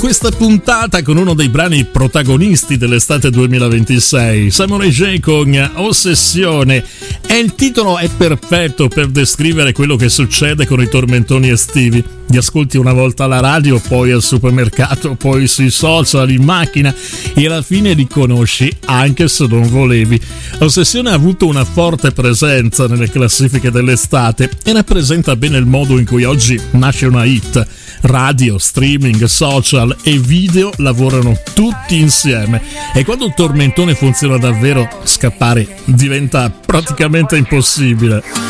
questa puntata con uno dei brani protagonisti dell'estate 2026, Samurai J con Ossessione, e il titolo è perfetto per descrivere quello che succede con i tormentoni estivi. Li ascolti una volta alla radio, poi al supermercato, poi sui social, in macchina, e alla fine li conosci anche se non volevi. Ossessione ha avuto una forte presenza nelle classifiche dell'estate e rappresenta bene il modo in cui oggi nasce una hit. Radio, streaming, social e video lavorano tutti insieme, e quando il tormentone funziona davvero, scappare diventa praticamente impossibile.